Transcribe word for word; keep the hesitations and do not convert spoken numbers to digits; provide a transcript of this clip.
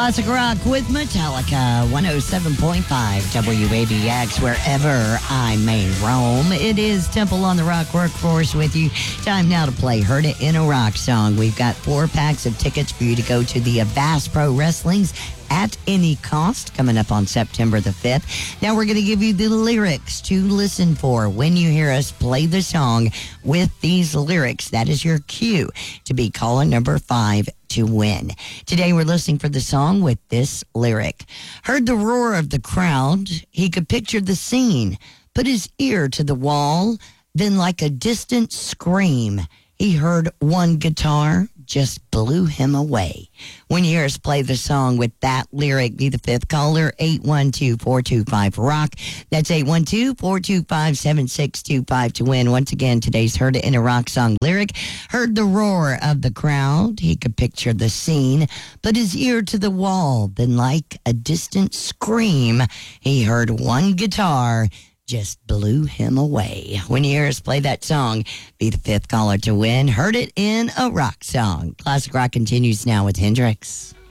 Classic rock with Metallica, one oh seven point five W A B X, wherever I may roam. It is Temple on the Rock Workforce with you. Time now to play Heard It in a Rock Song. We've got four packs of tickets for you to go to the Bass Pro Wrestling's At Any Cost coming up on September the fifth. Now we're going to give you the lyrics to listen for when you hear us play the song with these lyrics. That is your cue to be caller number five to win. Today we're listening for the song with this lyric. Heard the roar of the crowd. He could picture the scene. Put his ear to the wall. Then like a distant scream, he heard one guitar just blew him away. When you hear us play the song with that lyric, be the fifth caller, eight one two, four two five, ROCK. That's eight one two, four two five, seven six two five to win. Once again, today's Heard It in a Rock Song lyric. Heard the roar of the crowd. He could picture the scene. Put his ear to the wall. Then like a distant scream, he heard one guitar just blew him away. When you hear us play that song, be the fifth caller to win. Heard It in a Rock Song. Classic rock continues now with Hendrix.